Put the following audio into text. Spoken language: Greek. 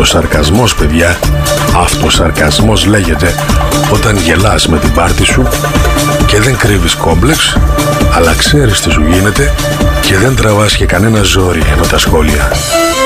Αυτοσαρκασμός, παιδιά. Αυτοσαρκασμός λέγεται όταν γελάς με την πάρτη σου και δεν κρύβεις κόμπλεξ, αλλά ξέρεις τι σου γίνεται και δεν τραβάς και κανένα ζόρι ενώ τα σχόλια.